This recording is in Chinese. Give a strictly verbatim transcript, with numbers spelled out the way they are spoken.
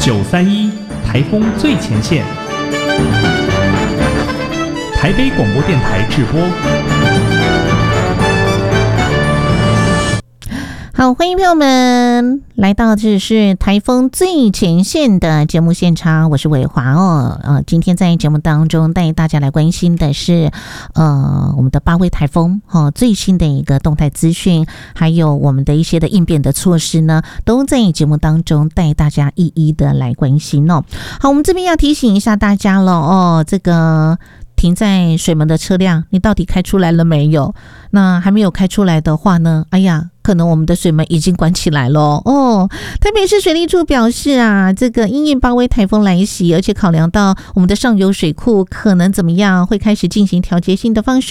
九三一台风最前线，台北广播电台制播。 好，欢迎朋友们来到这是台风最前线的节目现场，我是伟华哦。呃，今天在节目当中带大家来关心的是，呃，我们的八威台风哈、哦、最新的一个动态资讯，还有我们的一些的应变的措施呢，都在节目当中带大家一一的来关心哦。好，我们这边要提醒一下大家了哦，这个。停在水门的车辆，你到底开出来了没有？那还没有开出来的话呢？哎呀，可能我们的水门已经关起来了哦。台北市水利处表示啊，这个因应八威台风来袭，而且考量到我们的上游水库可能怎么样，会开始进行调节性的放水。